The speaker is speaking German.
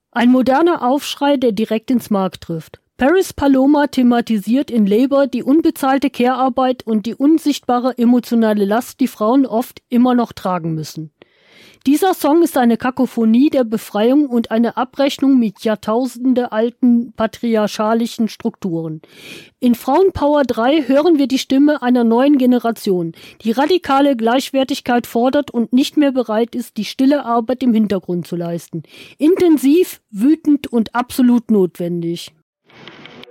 Ein moderner Aufschrei, der direkt ins Mark trifft. Paris Paloma thematisiert in Labour die unbezahlte Care-Arbeit und die unsichtbare emotionale Last, die Frauen oft immer noch tragen müssen. Dieser Song ist eine Kakophonie der Befreiung und eine Abrechnung mit jahrtausendealten patriarchalischen Strukturen. In Frauenpower 3 hören wir die Stimme einer neuen Generation, die radikale Gleichwertigkeit fordert und nicht mehr bereit ist, die stille Arbeit im Hintergrund zu leisten. Intensiv, wütend und absolut notwendig.